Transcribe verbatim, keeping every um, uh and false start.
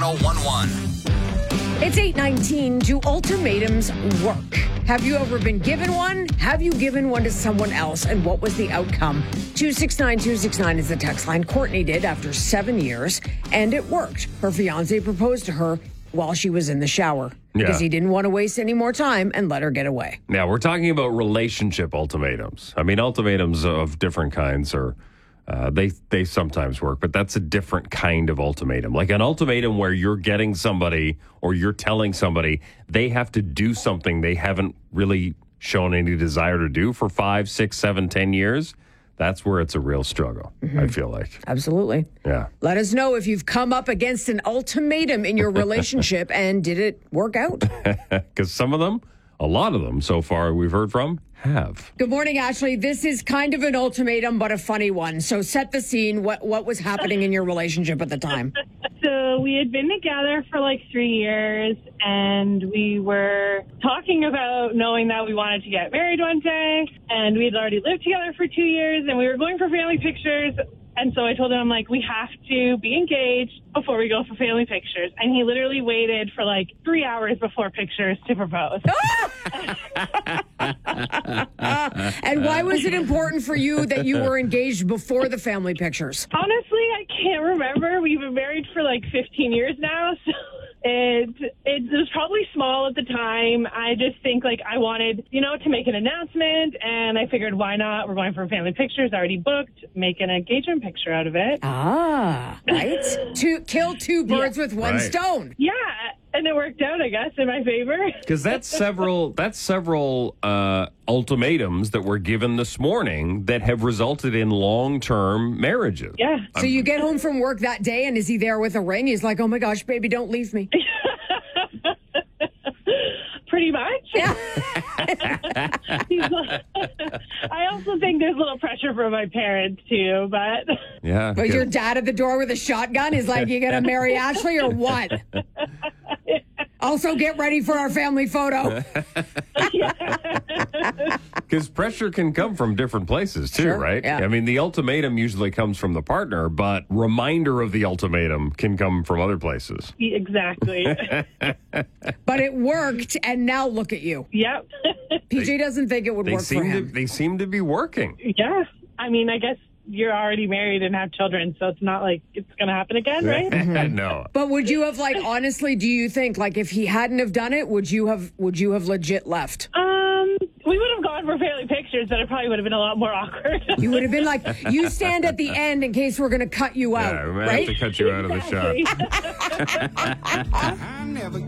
one one. It's eight nineteen. Do ultimatums work? Have you ever been given one? Have you given one to someone else? And what was the outcome? two six nine two six nine is the text line. Courtney did after seven years, and it worked. Her fiancé proposed to her while she was in the shower because Yeah. he didn't want to waste any more time and let her get away. Now, we're talking about relationship ultimatums. I mean, ultimatums of different kinds are, uh, they, they sometimes work, but that's a different kind of ultimatum. Like an ultimatum where you're getting somebody or you're telling somebody they have to do something they haven't really shown any desire to do for five, six, seven, ten years. That's where it's a real struggle, I feel like. Absolutely. Yeah. Let us know if you've come up against an ultimatum in your relationship and did it work out? Because some of them, a lot of them so far we've heard from, have. Good morning, Ashley. This is kind of an ultimatum, but a funny one. So set the scene. What what was happening in your relationship at the time? So we had been together for like three years, and we were talking about knowing that we wanted to get married one day, and we had already lived together for two years, and we were going for family pictures. And so I told him, I'm like, we have to be engaged before we go for family pictures. And he literally waited for like three hours before pictures to propose. And why was it important for you that you were engaged before the family pictures? Honestly, I can't remember. We've been married for like fifteen years now. So it, it was probably small at the time. I just think like I wanted, you know, to make an announcement. And I figured, why not? We're going for family pictures, already booked. Make an engagement picture out of it. Ah, right. To kill two birds with one Right. stone. Yeah. And it worked out, I guess, in my favor. Because that's several that's several uh, ultimatums that were given this morning that have resulted in long-term marriages. Yeah. So you get home from work that day, and is he there with a ring? He's like, oh my gosh, baby, don't leave me. Pretty much. Yeah. He's like- I also think there's a little pressure from my parents, too, but... Yeah. But your dad at the door with a shotgun is like, you gonna marry Ashley or what? Also, get ready for our family photo. Because pressure can come from different places, too, Sure, right? yeah. I mean, the ultimatum usually comes from the partner, but reminder of the ultimatum can come from other places. Exactly. But it worked, and now look at you. Yep. P J doesn't think it would They work for seem to him. they seem to be working. Yeah. I mean, I guess you're already married and have children, so it's not like it's going to happen again, right? No. But would you have, like, honestly, do you think, like, if he hadn't have done it, would you have would you have legit left? Um, we would have gone for family pictures, but it probably would have been a lot more awkward. You would have been like, you stand at the end in case we're going to cut you out, Yeah, we might right? have to cut you out of the shot. Exactly. I'm never